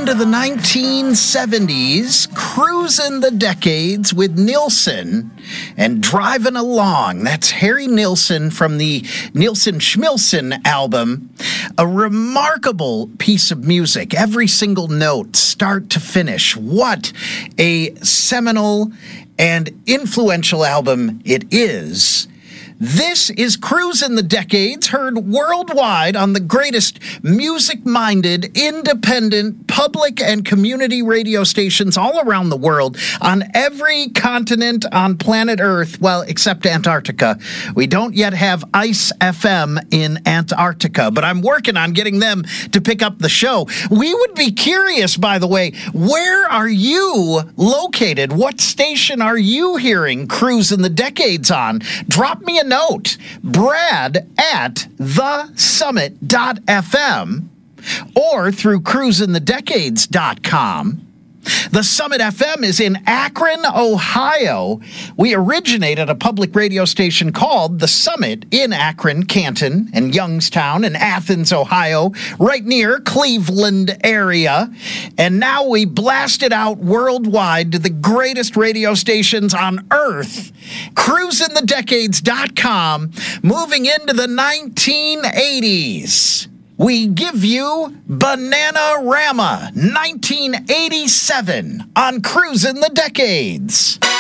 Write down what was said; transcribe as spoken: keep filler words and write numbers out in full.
into the nineteen seventies, cruising the decades with Nilsson and driving along. That's Harry Nilsson from the Nilsson Schmilsson album. A remarkable piece of music. Every single note, start to finish. What a seminal and influential album it is. This is Cruisin' the Decades, heard worldwide on the greatest music-minded, independent, public and community radio stations all around the world, on every continent on planet Earth, well, except Antarctica. We don't yet have Ice F M in Antarctica, but I'm working on getting them to pick up the show. We would be curious, by the way, where are you located? What station are you hearing Cruisin' the Decades on? Drop me a note, brad at the summit dot f m or through cruisin the decades dot com. The Summit F M is in Akron, Ohio. We originate at a public radio station called The Summit in Akron, Canton, and Youngstown, and Athens, Ohio, right near Cleveland area. And now we blast it out worldwide to the greatest radio stations on Earth. cruisin the decades dot com, moving into the nineteen eighties. We give you Bananarama, nineteen eighty-seven, on Cruisin' the Decades.